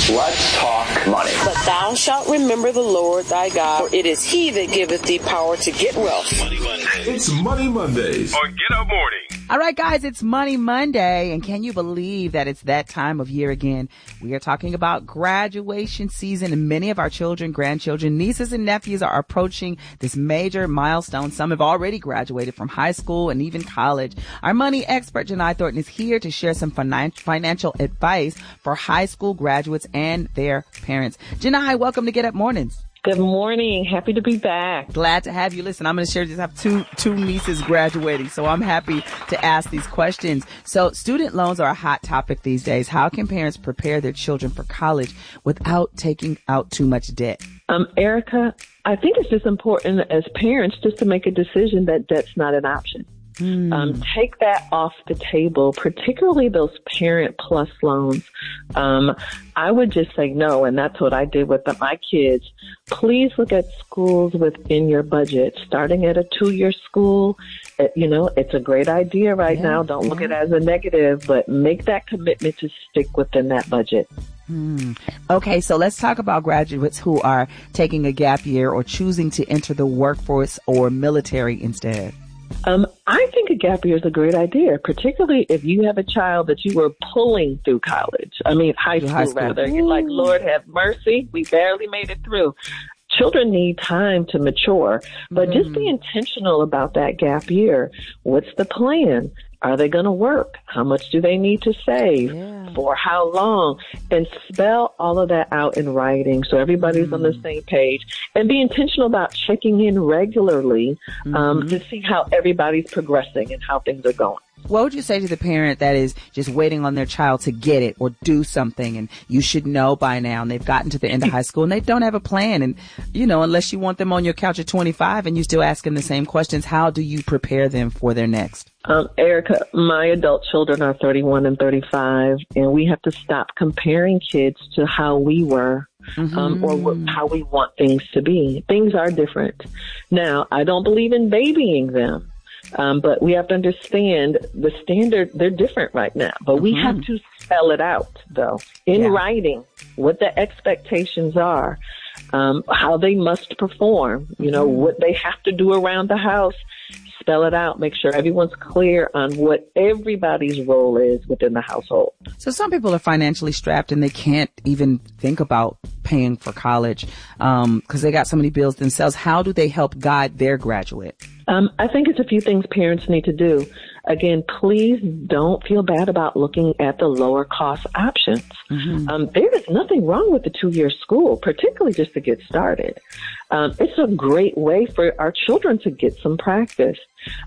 Let's talk money. But thou shalt remember the Lord thy God, for it is he that giveth thee power to get wealth. Money Mondays. It's Money Mondays on Get Up Morning. All right, guys, it's Money Monday, and can you believe that it's that time of year again? We are talking about graduation season, and many of our children, grandchildren, nieces, and nephews are approaching this major milestone. Some have already graduated from high school and even college. Our money expert, Janai Thornton, is here to share some financial advice for high school graduates and their parents. Janai, welcome to Get Up Mornings. Good morning. Happy to be back. Glad to have you. Listen, I'm going to share this. I have two nieces graduating, so I'm happy to ask these questions. So student loans are a hot topic these days. How can parents prepare their children for college without taking out too much debt? Erica, I think it's just important as parents just to make a decision that debt's not an option. Take that off the table, particularly those Parent Plus loans. I would just say no, and that's what I did with my kids. Please look at schools within your budget. Starting at a 2-year school, it's a great idea right now. Don't look at it as a negative, but make that commitment to stick within that budget. Okay, so let's talk about graduates who are taking a gap year or choosing to enter the workforce or military instead. I think a gap year is a great idea, particularly if you have a child that you were pulling through high school rather. You're like, Lord have mercy, we barely made it through. Children need time to mature, but just be intentional about that gap year. What's the plan? Are they going to work? How much do they need to save? For how long? And spell all of that out in writing so everybody's on the same page. And be intentional about checking in regularly to see how everybody's progressing and how things are going. What would you say to the parent that is just waiting on their child to get it or do something, and you should know by now, and they've gotten to the end of high school and they don't have a plan, and unless you want them on your couch at 25 and you still asking the same questions, how do you prepare them for their next? Erica, my adult children are 31 and 35, and we have to stop comparing kids to how we were. How we want things to be. Things are different. Now, I don't believe in babying them. But we have to understand the standard, they're different right now. But we have to spell it out, though, in writing, what the expectations are, how they must perform, what they have to do around the house. Spell it out. Make sure everyone's clear on what everybody's role is within the household. So some people are financially strapped and they can't even think about paying for college because they got so many bills themselves. How do they help guide their graduate? I think it's a few things parents need to do. Again, please don't feel bad about looking at the lower cost options. There is nothing wrong with the 2-year school, particularly just to get started. It's a great way for our children to get some practice.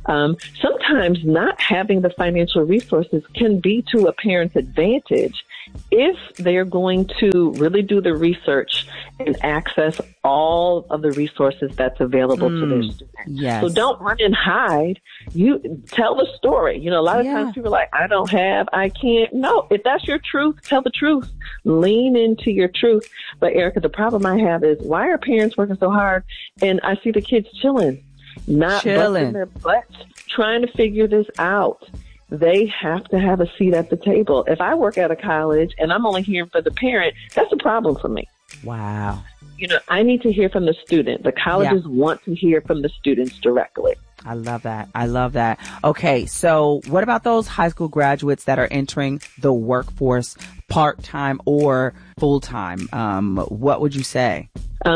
Sometimes not having the financial resources can be to a parent's advantage if they're going to really do the research and access all of the resources that's available to their students. Yes. So don't run and hide. You tell the story. A lot of times people are like, I don't have, I can't. No, if that's your truth, tell the truth. Lean into your truth. But Erica, the problem I have is, why are parents working so hard and I see the kids chilling, not busting their butts, trying to figure this out? They have to have a seat at the table. If I work at a college and I'm only hearing for the parent, that's a problem for me. Wow. I need to hear from the student. The colleges want to hear from the students directly. I love that. Okay, so what about those high school graduates that are entering the workforce part-time or full-time? What would you say?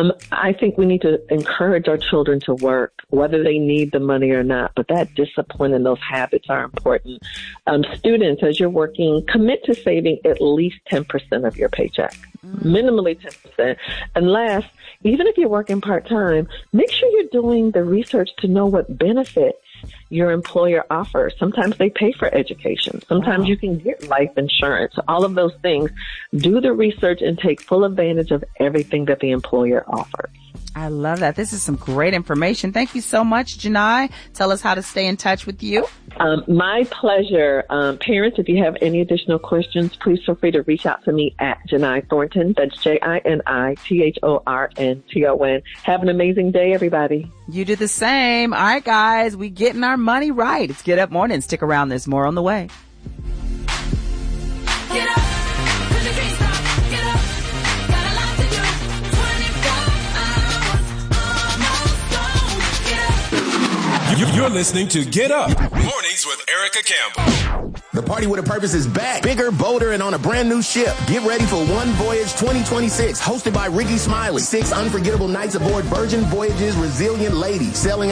I think we need to encourage our children to work, whether they need the money or not, but that discipline and those habits are important. Students, as you're working, commit to saving at least 10% of your paycheck, minimally 10%. And last, even if you're working part-time, make sure you're doing the research to know what benefits your employer offers. Sometimes they pay for education. Sometimes you can get life insurance. All of those things. Do the research and take full advantage of everything that the employer offers. I love that. This is some great information. Thank you so much, Janai. Tell us how to stay in touch with you. My pleasure. Parents, if you have any additional questions, please feel free to reach out to me at Janai Thornton. That's JINITHORNTON. Have an amazing day, everybody. You do the same. All right, guys, we getting our money right. It's Get Up Morning. Stick around. There's more on the way. Get up. 'Cause you can't stop. Get up. You're listening to Get Up Mornings with Erica Campbell. The Party with a Purpose is back. Bigger, bolder, and on a brand new ship. Get ready for One Voyage 2026, hosted by Ricky Smiley. 6 unforgettable nights aboard Virgin Voyage's Resilient Lady, sailing